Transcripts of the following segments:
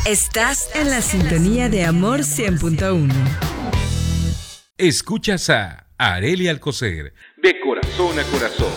Estás en la sintonía de Amor 100.1. Escuchas a Arely Alcocer, de corazón a corazón.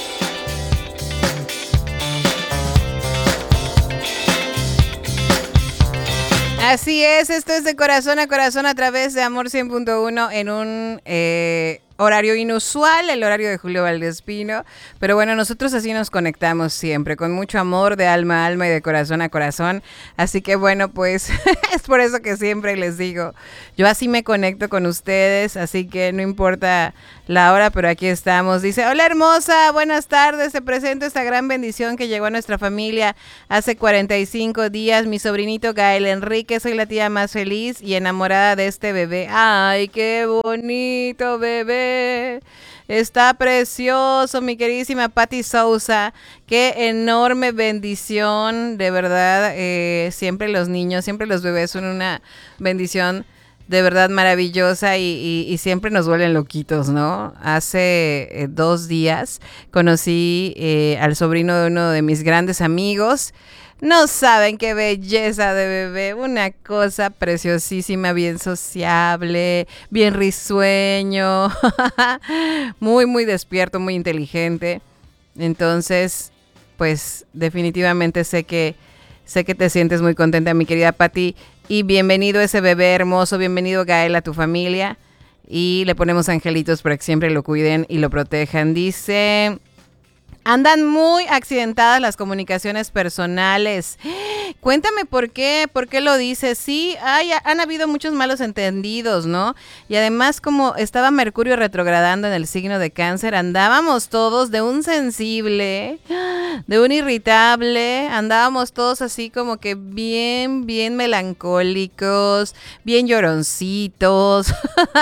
Así es, esto es de corazón a corazón a través de Amor 100.1 en un horario inusual, el horario de Julio Valdespino. Pero bueno, nosotros así nos conectamos siempre, con mucho amor de alma a alma y de corazón a corazón. Así que bueno, pues es por eso que siempre les digo, yo así me conecto con ustedes, así que no importa la hora, pero aquí estamos. Dice, hola hermosa, buenas tardes, te presento esta gran bendición que llegó a nuestra familia hace 45 días. Mi sobrinito Gael Enrique, soy la tía más feliz y enamorada de este bebé. ¡Ay, qué bonito bebé! Está precioso, mi queridísima Patti Sousa. Qué enorme bendición, de verdad. Siempre los niños, siempre los bebés son una bendición de verdad maravillosa y siempre nos vuelven loquitos, ¿no? Hace 2 días conocí al sobrino de uno de mis grandes amigos. No saben qué belleza de bebé, una cosa preciosísima, bien sociable, bien risueño, muy, muy despierto, muy inteligente. Entonces, pues definitivamente sé que te sientes muy contenta, mi querida Patti. Y bienvenido ese bebé hermoso, bienvenido Gael a tu familia. Y le ponemos angelitos para que siempre lo cuiden y lo protejan. Dice... Andan muy accidentadas las comunicaciones personales. Cuéntame por qué lo dices. Sí, han habido muchos malos entendidos, ¿no? Y además, como estaba Mercurio retrogradando en el signo de Cáncer, andábamos todos de un sensible, de un irritable, andábamos todos así como que bien, bien melancólicos, bien lloroncitos.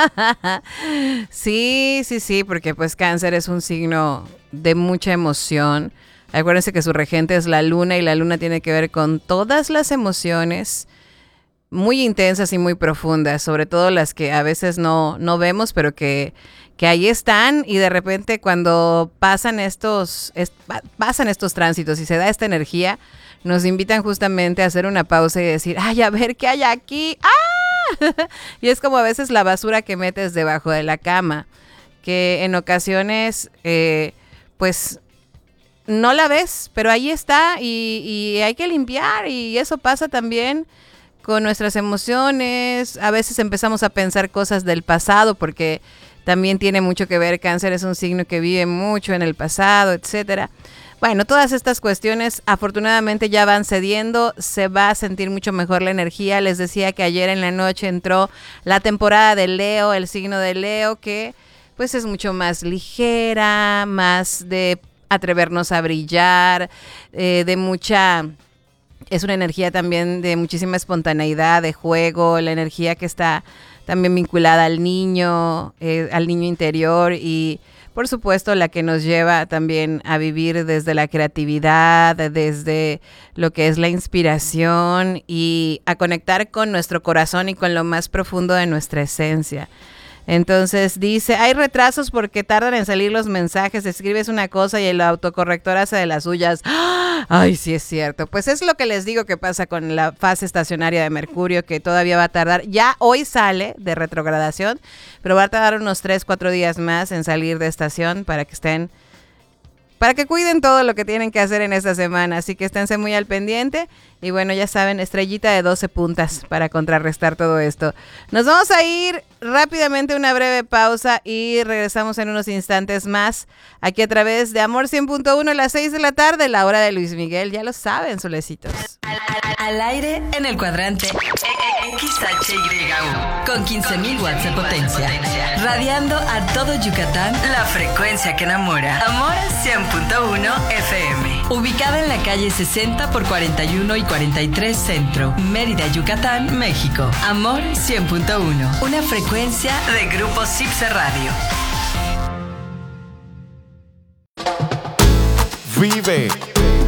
Sí, porque pues Cáncer es un signo de mucha emoción. Acuérdense que su regente es la luna y la luna tiene que ver con todas las emociones muy intensas y muy profundas, sobre todo las que a veces no vemos, pero que ahí están, y de repente cuando pasan estos tránsitos y se da esta energía, nos invitan justamente a hacer una pausa y decir, ay, a ver qué hay aquí. ¡Ah! Y es como a veces la basura que metes debajo de la cama, que en ocasiones pues no la ves, pero ahí está y hay que limpiar, y eso pasa también con nuestras emociones. A veces empezamos a pensar cosas del pasado porque también tiene mucho que ver. Cáncer es un signo que vive mucho en el pasado, etcétera. Bueno, todas estas cuestiones afortunadamente ya van cediendo, se va a sentir mucho mejor la energía. Les decía que ayer en la noche entró la temporada de Leo, el signo de Leo, que pues es mucho más ligera, más de atrevernos a brillar, es una energía también de muchísima espontaneidad, de juego, la energía que está también vinculada al niño interior, y por supuesto la que nos lleva también a vivir desde la creatividad, desde lo que es la inspiración y a conectar con nuestro corazón y con lo más profundo de nuestra esencia. Entonces dice, hay retrasos porque tardan en salir los mensajes, escribes una cosa y el autocorrector hace de las suyas. Ay, sí es cierto. Pues es lo que les digo que pasa con la fase estacionaria de Mercurio, que todavía va a tardar. Ya hoy sale de retrogradación, pero va a tardar unos 3-4 días más en salir de estación para que cuiden todo lo que tienen que hacer en esta semana. Así que esténse muy al pendiente. Y bueno, ya saben, estrellita de 12 puntas para contrarrestar todo esto. Nos vamos a ir rápidamente a una breve pausa y regresamos en unos instantes más aquí a través de Amor 100.1 a las 6 de la tarde, la hora de Luis Miguel. Ya lo saben, solecitos. Al aire en el cuadrante XHYU con 15.000 watts de potencia, radiando a todo Yucatán, la frecuencia que enamora. Amor 100.1 FM, ubicada en la calle 60 por 41 y 43 Centro, Mérida, Yucatán, México. Amor 100.1, una frecuencia de Grupo Sipse Radio. Vive